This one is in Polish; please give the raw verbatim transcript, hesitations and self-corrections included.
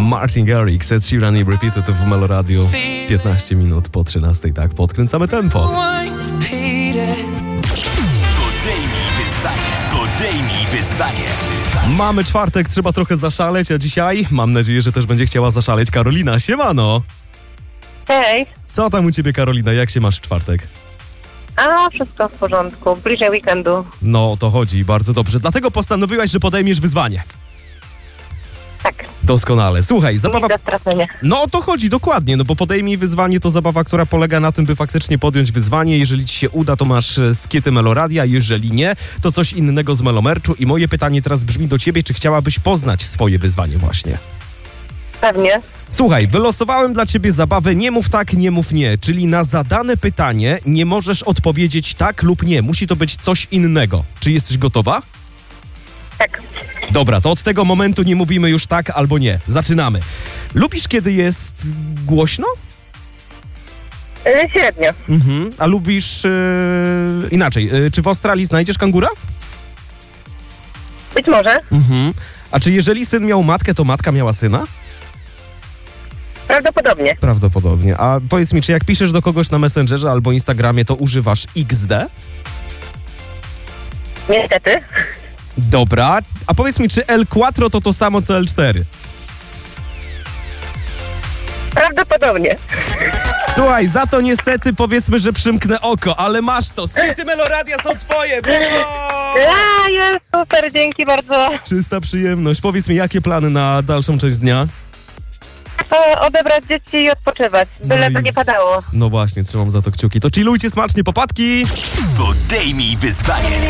Martin Garrix, Ed Sheeran i Repeated w Melo Radio. piętnaście minut po trzynastej, tak, podkręcamy tempo. Podejmij wyzwanie. Mamy czwartek, trzeba trochę zaszaleć, a dzisiaj mam nadzieję, że też będzie chciała zaszaleć Karolina. Siemano! Hej, Co tam u ciebie, Karolina? Jak się masz w czwartek? a wszystko w porządku, bliżej weekendu. No, o to chodzi, bardzo dobrze. Dlatego postanowiłaś, że podejmiesz wyzwanie. Tak, Doskonale. Słuchaj, zabawa... nic do stracenia. No o to chodzi, dokładnie, no bo podejmij wyzwanie to zabawa, która polega na tym, by faktycznie podjąć wyzwanie. Jeżeli ci się uda, to masz e, skity Meloradia, jeżeli nie, to coś innego z Melomerczu. I moje pytanie teraz brzmi do ciebie, czy chciałabyś poznać swoje wyzwanie właśnie? Pewnie. Słuchaj, wylosowałem dla ciebie zabawę nie mów tak, nie mów nie, czyli na zadane pytanie nie możesz odpowiedzieć tak lub nie, musi to być coś innego. Czy jesteś gotowa? Tak, Dobra, to od tego momentu nie mówimy już tak albo nie. Zaczynamy. Lubisz, kiedy jest głośno? yy, średnio. Mhm. A lubisz... Yy... Inaczej, yy, czy w Australii znajdziesz kangura? Być może. Mhm. A czy jeżeli syn miał matkę, to matka miała syna? Prawdopodobnie. Prawdopodobnie. A powiedz mi, czy jak piszesz do kogoś na Messengerze albo Instagramie, to używasz iks de? Niestety. Dobra. A powiedz mi, czy el cztery to to samo co el cztery? Prawdopodobnie. Słuchaj, za to niestety powiedzmy, że przymknę oko, ale masz to. Skity Meloradia są twoje. Brawo! A, jest super, dzięki bardzo. Czysta przyjemność. Powiedz mi, jakie plany na dalszą część dnia? To odebrać dzieci i odpoczywać. Byle No i- to nie padało. No właśnie, trzymam za to kciuki. To chillujcie smacznie, popadki! Podejmij wyzwanie.